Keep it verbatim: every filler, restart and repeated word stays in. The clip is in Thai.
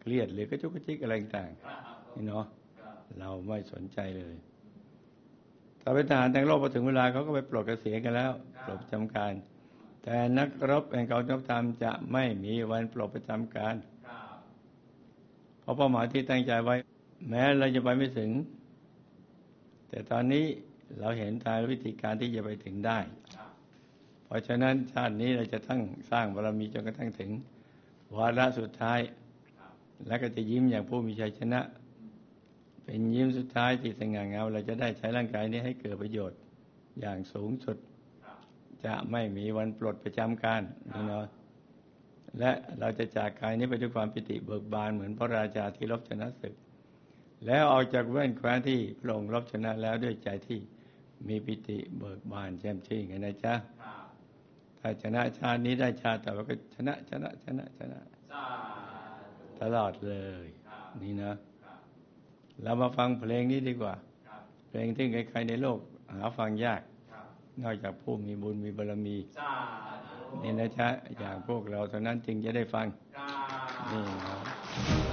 รียดหรือกระจุกกระจิกอะไรต่างๆนี่เนาะเราไม่สนใจเลยถ้าเป็นทหารทั้งโลกพอถึงเวลาเขาก็ไปปลดเกษียณกันแล้วปลดประจำการแต่นักรบแห่งกองทัพธรรมจะไม่มีวันปลดประจำการเพราะเป้าหมายที่ตั้งใจไว้แม้เราจะไปไม่ถึงแต่ตอนนี้เราเห็นทางวิธีการที่จะไปถึงได้เพราะฉะนั้นชาตินี้เราจะทั้งสร้างบารมีจนกระทั่งถึงวาระสุดท้ายและก็จะยิ้มอย่างผู้มีชัยชนะเป็นยิ้มสุดท้ายที่สง่างามเราจะได้ใช้ร่างกายนี้ให้เกิดประโยชน์อย่างสูงสุดจะไม่มีวันปลดประจำการนี่เนาะและเราจะจากกายนี้ไปด้วยความปิติเบิกบานเหมือนพระราชาที่รบชนะศึกแล้วออกจากแว่นแคว้นที่พระองค์รบชนะแล้วด้วยใจที่มีปิติเบิกบานแจ่มชื่นไงนะจ๊ะถ้าชนะชาตินี้ได้ชาติต่อไปก็ชนะชนะชนะชนะตลอดเลยนี่นะเรามาฟังเพลงนี้ดีกว่าเพลงที่ใครๆในโลกหาฟังยากนอกจากผู้มีบุญมีบารมีนี่นะจ๊ะอย่างพวกเราเท่านั้นจึงจะได้ฟังนี่นะ